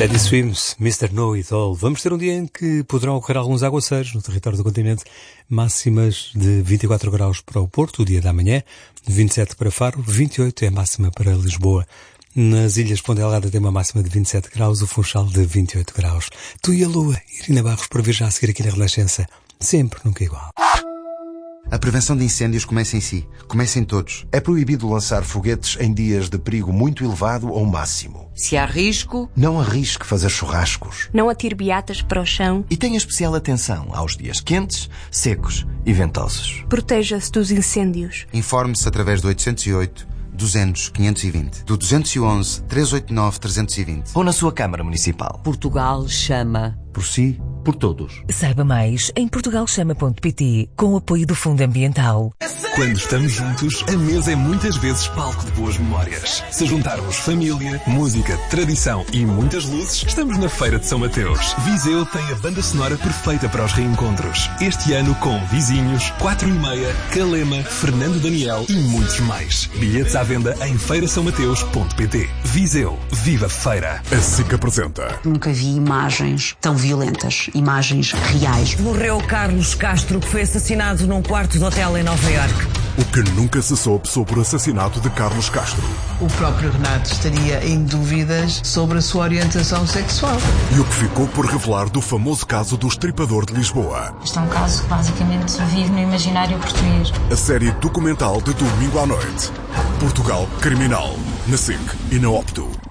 Teddy Swims, Mr. Know It All. Vamos ter um dia em que poderão ocorrer alguns aguaceiros no território do continente. Máximas de 24 graus para o Porto, o dia da manhã, 27 para Faro, 28 é a máxima para Lisboa. Nas Ilhas Ponta tem uma máxima de 27 graus, o Funchal de 28 graus. Tu e a Lua, Irina Barros, para ver já a seguir aqui na Renascença. Sempre, nunca igual. A prevenção de incêndios começa em si. Começa em todos. É proibido lançar foguetes em dias de perigo muito elevado ou máximo. Se há risco, não arrisque fazer churrascos. Não atire beatas para o chão. E tenha especial atenção aos dias quentes, secos e ventosos. Proteja-se dos incêndios. Informe-se através do 808 200 520, do 211 389 320 ou na sua Câmara Municipal. Portugal chama. Por si, por todos. Saiba mais em portugalchama.pt, com o apoio do Fundo Ambiental. Quando estamos juntos, a mesa é muitas vezes palco de boas memórias. Se juntarmos família, música, tradição e muitas luzes, estamos na Feira de São Mateus. Viseu tem a banda sonora perfeita para os reencontros. Este ano com Vizinhos, 4 e meia, Calema, Fernando Daniel e muitos mais. Bilhetes à venda em feirasaomateus.pt. Viseu, viva a feira! A SIC apresenta. Nunca vi imagens tão violentas, imagens reais. Morreu Carlos Castro, que foi assassinado num quarto de hotel em Nova Iorque. O que nunca se soube sobre o assassinato de Carlos Castro. O próprio Renato estaria em dúvidas sobre a sua orientação sexual. E o que ficou por revelar do famoso caso do estripador de Lisboa. Este é um caso que basicamente vive no imaginário português. A série documental de domingo à noite. Portugal Criminal. Na SIC e na Opto.